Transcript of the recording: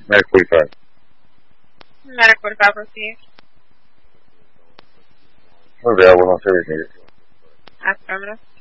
Medical 45. Medical 45 received. Available on service needed. Affirmative.